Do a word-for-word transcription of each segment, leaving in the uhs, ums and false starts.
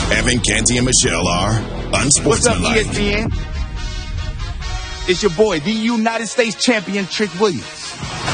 Evan, Canty, and Michelle are unsportsmanlike. What's up, E S P N? It's your boy, the United States champion, Trick Williams.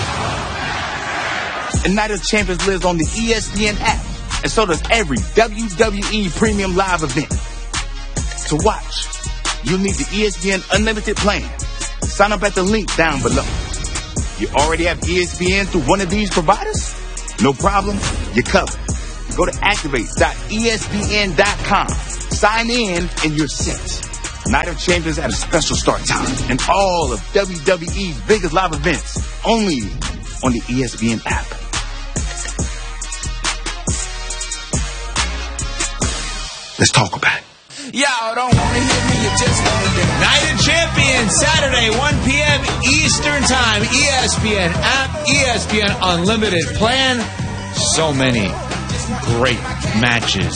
And Night of Champions lives on the E S P N app, and so does every W W E Premium Live event. To watch, you'll need the E S P N Unlimited plan. Sign up at the link down below. You already have E S P N through one of these providers? No problem, you're covered. Go to activate dot E S P N dot com. Sign in and you're set. Night of Champions at a special start time. And all of W W E's biggest live events only on the E S P N app. Let's talk about it. Y'all don't want to hear me, you just want to hear me. Night of Champions, Saturday, one p.m. Eastern Time. E S P N app, E S P N Unlimited plan. So many great matches.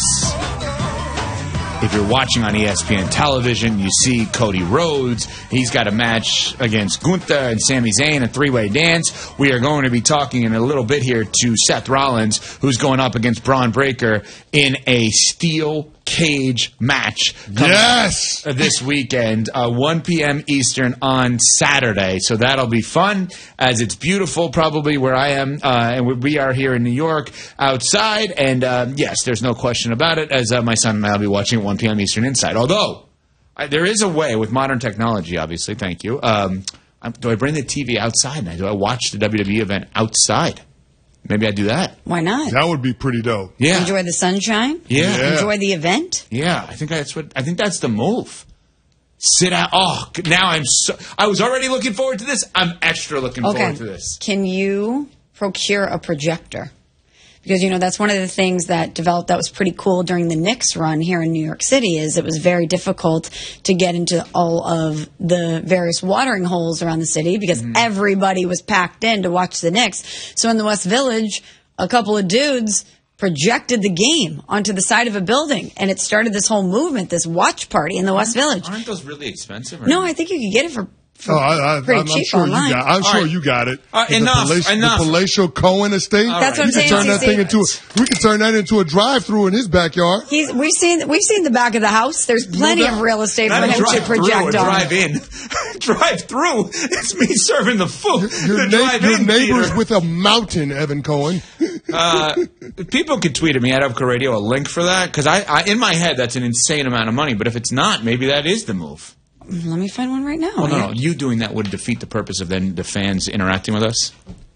If you're watching on E S P N television, you see Cody Rhodes. He's got a match against Gunther and Sami Zayn, a three-way dance. We are going to be talking in a little bit here to Seth Rollins, who's going up against Braun Breaker in a steel cage match coming yes! this weekend, uh, one p.m. Eastern on Saturday. So that'll be fun, as it's beautiful probably where I am, uh, and we are here in New York outside. And uh, yes, there's no question about it, as uh, my son and I will be watching at one p.m. Eastern inside. Although, I, there is a way with modern technology, obviously, thank you. Um, do I bring the T V outside now? Do I watch the W W E event outside? Maybe I do that. Why not? That would be pretty dope. Yeah. Enjoy the sunshine. Yeah. Yeah. Enjoy the event. Yeah, I think that's what I think that's the move. Sit out. Oh, now I'm so. I was already looking forward to this. I'm extra looking Okay. forward to this. Can you procure a projector? Because, you know, that's one of the things that developed that was pretty cool during the Knicks run here in New York City is it was very difficult to get into all of the various watering holes around the city because mm-hmm. everybody was packed in to watch the Knicks. So in the West Village, a couple of dudes projected the game onto the side of a building, and it started this whole movement, this watch party in the West Village. Aren't those really expensive? Or no, I think you could get it for Oh, I, I, pretty I'm, I'm cheap sure online. you got. I'm All sure right. you got it. Uh, the enough, palatial, enough. The palatial Cohen estate. That's what I'm you saying. can turn that See, thing into. A, we can turn that into a drive-through in his backyard. He's, we've seen we've seen the back of the house. There's plenty No doubt. of real estate Not for a him to drive through, project a on. drive in, drive through. It's me serving the food. Your, the na- drive your in neighbors theater. with a mountain, Evan Cohen. Uh, people could tweet at me at Evco Radio a link for that because I, I, in my head, that's an insane amount of money. But if it's not, maybe that is the move. Let me find one right now. Well, no, no, you doing that would defeat the purpose of then the fans interacting with us.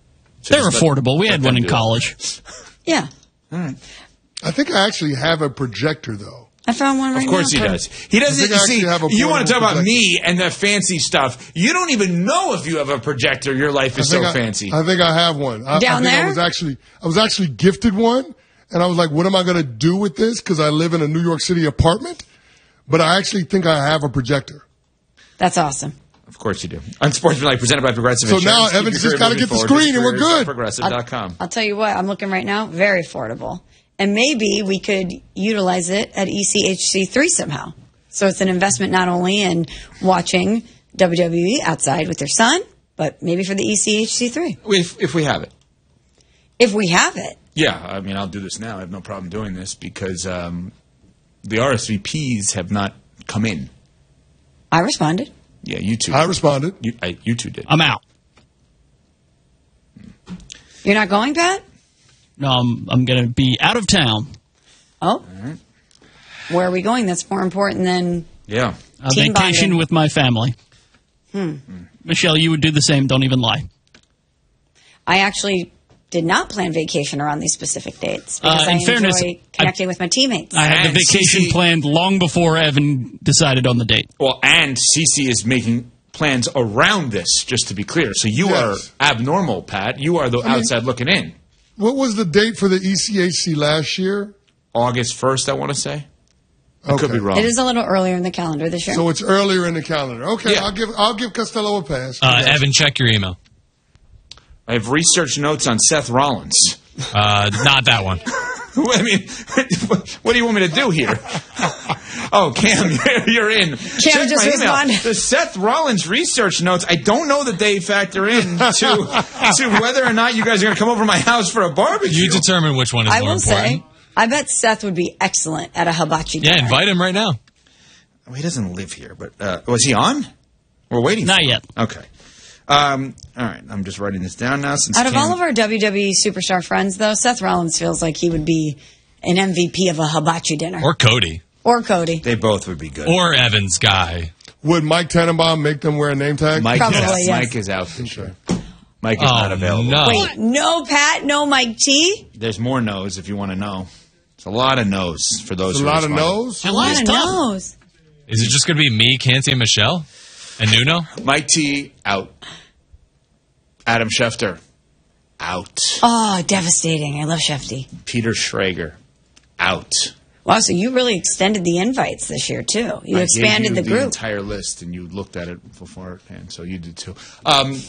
So They're just affordable. let- we let had them one in do it. college. Yeah, All right. I think I actually have a projector though. I found one right Of now. course he for- does. He doesn't. I think I See, actually have a you want to talk portable about me and the fancy stuff. You don't even know if you have a projector. Your life is I so think I, fancy. I think I have one. I, Down I think there? I was actually I was actually gifted one, and I was like, "What am I going to do with this?" Because I live in a New York City apartment. But I actually think I have a projector. That's awesome. Of course you do. Unsportsmanlike, presented by Progressive So Insurance. now Keep Evan's your just career gotta get the moving forward. screen and we're His career is good. Progressive dot com. I'll tell you what, I'm looking right now, very affordable. And maybe we could utilize it at E C H C three somehow. So it's an investment not only in watching W W E outside with your son, but maybe for the E C H C three. If, if we have it. If we have it. Yeah, I mean, I'll do this now. I have no problem doing this because um, the R S V Ps have not come in. I responded. Yeah, you two. I responded. You, I, you two did. I'm out. You're not going, Pat? No, I'm, I'm going to be out of town. Oh. Where are we going? That's more important than Yeah. A Team vacation bonding. with my family. Hmm. Michelle, you would do the same. Don't even lie. I actually did not plan vacation around these specific dates because Uh, in I fairness, enjoy connecting with my teammates. I had And the vacation C C planned long before Evan decided on the date. Well, and Cece is making plans around this, just to be clear. So you Yes. are abnormal, Pat. You are the mean- outside looking in. What was the date for the E C H C last year? August first, I want to say. I could Okay. be wrong. It is a little earlier in the calendar this year. So it's earlier in the calendar. Okay, Yeah. I'll give I'll give Costello a pass. Uh, Evan, check your email. I have research notes on Seth Rollins. Uh, not that one. I mean, what do you want me to do here? Oh, Cam, you're in. Check just my email. responded. The Seth Rollins research notes, I don't know that they factor in to, to whether or not you guys are going to come over to my house for a barbecue. You determine which one is I more will say, important. I bet Seth would be excellent at a hibachi dinner. Yeah, invite him right now. Well, he doesn't live here, but uh, was he on? We're waiting. Not for yet. Him. Okay. Um, all right. I'm just writing this down now. Since Out of Cam- all of our W W E superstar friends, though, Seth Rollins feels like he would be an M V P of a hibachi dinner. Or Cody. Or Cody. they both would be good. Or Evan's guy. Would Mike Tannenbaum make them wear a name tag? Mike, Probably, yes. yes. Mike is out for sure. Mike is Oh, not available. no. Wait, no Pat, no Mike T? There's more no's if you want to know. It's a lot of no's for those. It's a who lot of respond. no's. A lot of no's. Is it just going to be me, Canty, and Michelle? And Nuno? Mike T out. Adam Schefter out. Oh, devastating. I love Shefty. Peter Schrager out. Wow, so you really extended the invites this year, too. You I expanded gave you the group. entire list, and you looked at it beforehand, so you did too. Um,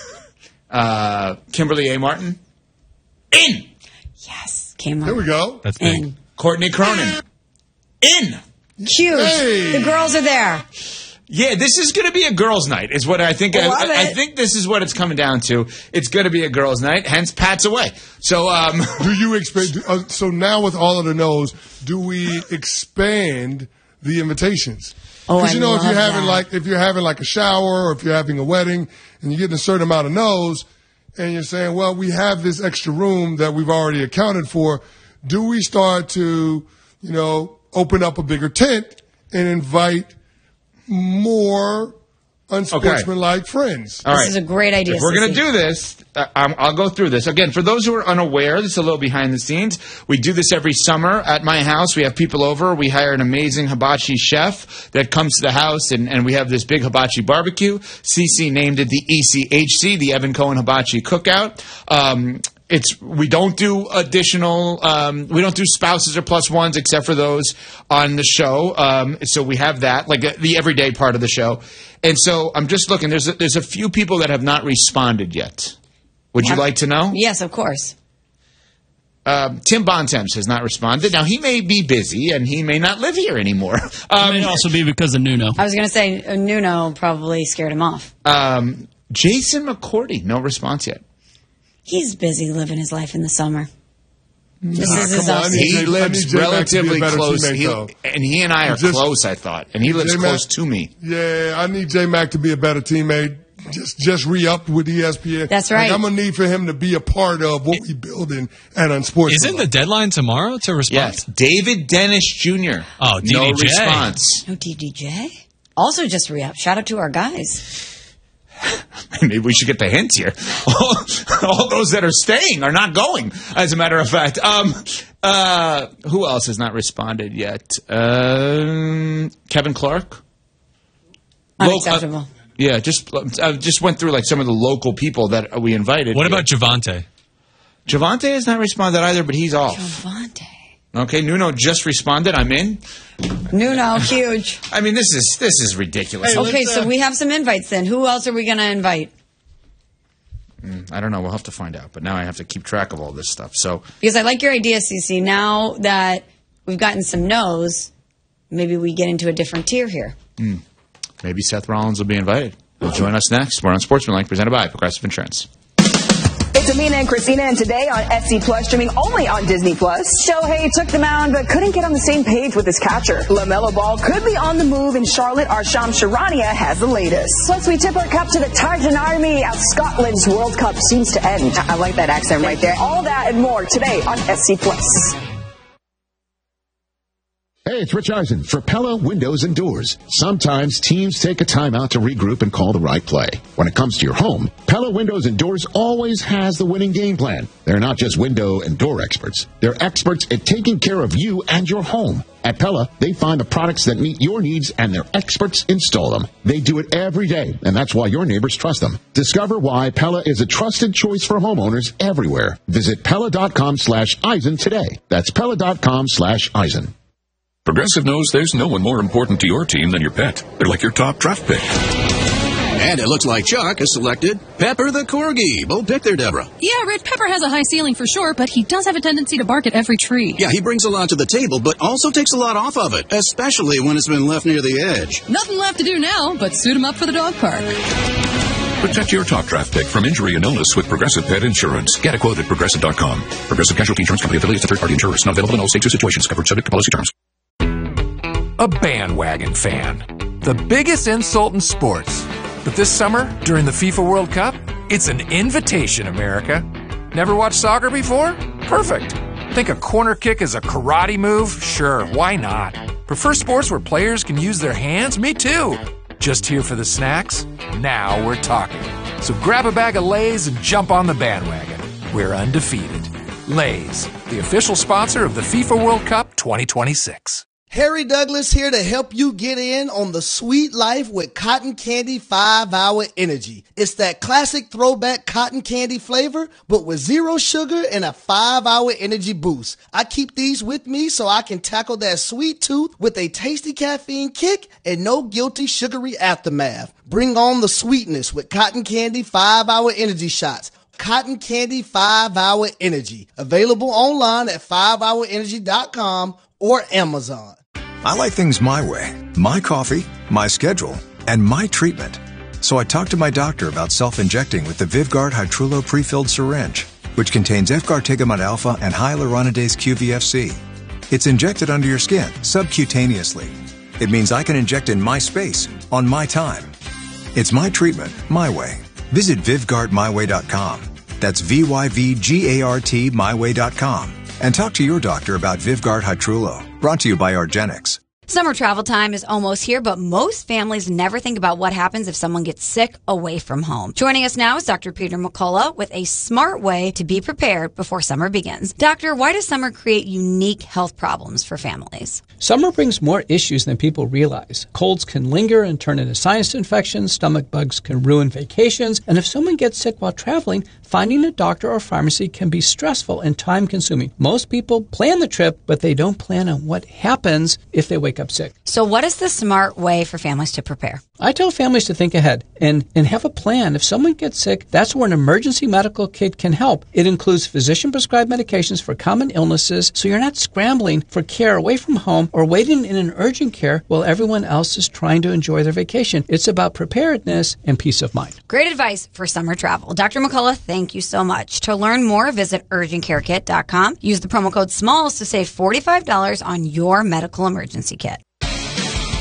uh, Kimberly A. Martin in. Yes, came Here we go. That's big. in. Courtney Cronin in. Huge. Hey. The girls are there. Yeah, this is going to be a girls' night. Is what I think. I, Love I, I it. think this is what it's coming down to. It's going to be a girls' night. Hence, Pat's away. So, um, Do you expect? Uh, so now with all of the no's, do we expand the invitations? Oh, Because I you know, if you're love having that. like if you're having like a shower or if you're having a wedding and you're getting a certain amount of no's, and you're saying, well, we have this extra room that we've already accounted for. Do we start to, you know, open up a bigger tent and invite more unsportsmanlike friends? all This right. is a great idea. If we're going to Sissy. do this, uh, um, I'll go through this. Again, for those who are unaware, this is a little behind the scenes. We do this every summer at my house. We have people over. We hire an amazing hibachi chef that comes to the house, and, and we have this big hibachi barbecue. Cece named it the E C H C, the Evan Cohen Hibachi Cookout. Um, It's we don't do additional um, we don't do spouses or plus ones except for those on the show. Um, so we have that like uh, the everyday part of the show. And so I'm just looking. There's a, there's a few people that have not responded yet. Would you Yeah. like to know? Yes, of course. Um, Tim Bontemps has not responded. Now he may be busy and he may not live here anymore. It Um, may also be because of Nuno. I was going to say uh, Nuno probably scared him off. um, Jason McCourty, no response yet. He's busy living his life in the summer. This Nah, is his come on, I off need He J- I lives need J-Mac to be a relatively better close. teammate, He, though. and he and I are Just- close, I thought. And he lives J-Mac- close to me. Yeah, I need J Mac to be a better teammate. Just just re-upped with E S P N. That's Like, right. I'm gonna need for him to be a part of what we building at Unsportsmanlike. Isn't the deadline tomorrow to respond? Yes, David Dennis Junior Oh, D D J. No response. No D D J? Also just re-up. Shout out to our guys. Maybe we should get the hint here. All, all those that are staying are not going, as a matter of fact. Um, uh, who else has not responded yet? Um, Kevin Clark? Lo- uh, Unacceptable. yeah, just I just went through like some of the local people that we invited. What about Javante? Javante has not responded either, but he's off. Javante. Okay, Nuno just responded. I'm in. Nuno, huge. I mean, this is this is ridiculous. Hey, Okay, let's, so uh, we have some invites then. Who else are we going to invite? I don't know. We'll have to find out. But now I have to keep track of all this stuff. So Because I like your idea, Cece. Now that we've gotten some no's, maybe we get into a different tier here. maybe Seth Rollins will be invited. He'll join us next. We're on Sportsmanlike, presented by Progressive Insurance. It's Amina and Christina, and today on S C Plus, streaming only on Disney Plus. Shohei took the mound, but couldn't get on the same page with his catcher. LaMelo Ball could be on the move in Charlotte. Our Shams Charania has the latest. Plus, we tip our cup to the Titan Army as Scotland's World Cup seems to end. I like that accent right there. All that and more today on S C Plus. Hey, it's Rich Eisen for Pella Windows and Doors. Sometimes teams take a timeout to regroup and call the right play. When it comes to your home, Pella Windows and Doors always has the winning game plan. They're not just window and door experts. They're experts at taking care of you and your home. At Pella, they find the products that meet your needs and their experts install them. They do it every day, and that's why your neighbors trust them. Discover why Pella is a trusted choice for homeowners everywhere. Visit Pella.com slash Eisen today. That's Pella.com slash Eisen. Progressive knows there's no one more important to your team than your pet. They're like your top draft pick. And it looks like Chuck has selected Pepper the Corgi. Bold pick there, Deborah. Yeah, Red Pepper has a high ceiling for sure, but he does have a tendency to bark at every tree. Yeah, he brings a lot to the table, but also takes a lot off of it, especially when it's been left near the edge. Nothing left to do now but suit him up for the dog park. Protect your top draft pick from injury and illness with Progressive Pet Insurance. Get a quote at Progressive dot com. Progressive Casualty Insurance Company affiliates and third-party insurers. Not available in all states or situations. Covered subject to policy terms. A bandwagon fan. The biggest insult in sports. But this summer, during the FIFA World Cup, it's an invitation, America. Never watched soccer before? Perfect. Think a corner kick is a karate move? Sure, why not? Prefer sports where players can use their hands? Me too. Just here for the snacks? Now we're talking. So grab a bag of Lay's and jump on the bandwagon. We're undefeated. Lay's, the official sponsor of the FIFA World Cup twenty twenty-six. Harry Douglas here to help you get in on the sweet life with Cotton Candy five hour Energy. It's that classic throwback cotton candy flavor, but with zero sugar and a five hour energy boost. I keep these with me so I can tackle that sweet tooth with a tasty caffeine kick and no guilty sugary aftermath. Bring on the sweetness with Cotton Candy five hour Energy shots. Cotton Candy five hour Energy. Available online at five hour energy dot com or Amazon. I like things my way, my coffee, my schedule, and my treatment. So I talked to my doctor about self-injecting with the Vyvgart Hytrulo pre-filled syringe, which contains F-gartigimod alpha and hyaluronidase Q V F C. It's injected under your skin, subcutaneously. It means I can inject in my space, on my time. It's my treatment, my way. Visit Vyvgart my way dot com. That's V Y V G A R T my way dot com. And talk to your doctor about Vyvgart Hytrulo. Brought to you by argenx. Summer travel time is almost here, but most families never think about what happens if someone gets sick away from home. Joining us now is Doctor Peter McCullough with a smart way to be prepared before summer begins. Doctor, why does summer create unique health problems for families? Summer brings more issues than people realize. Colds can linger and turn into sinus infections, stomach bugs can ruin vacations, and if someone gets sick while traveling, finding a doctor or pharmacy can be stressful and time-consuming. Most people plan the trip, but they don't plan on what happens if they wake up sick. So what is the smart way for families to prepare? I tell families to think ahead and, and have a plan. If someone gets sick, that's where an emergency medical kit can help. It includes physician-prescribed medications for common illnesses, so you're not scrambling for care away from home or waiting in an urgent care while everyone else is trying to enjoy their vacation. It's about preparedness and peace of mind. Great advice for summer travel. Doctor McCullough, thank you so much. To learn more, visit urgent care kit dot com. Use the promo code SMALLS to save forty-five dollars on your medical emergency kit.